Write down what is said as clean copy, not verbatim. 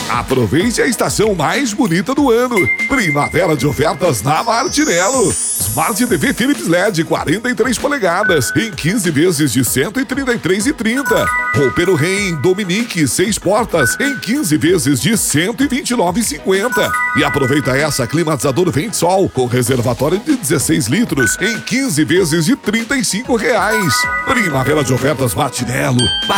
Aproveite a estação mais bonita do ano. Primavera de ofertas na Martinello. Smart TV Philips LED 43 polegadas em 15 vezes de R$ 133,30. Roupeiro Ren Dominique 6 portas em 15 vezes de R$ 129,50. E aproveita essa climatizador Ventesol com reservatório de 16 litros em 15 vezes de R$ 35. Primavera de ofertas Martinello.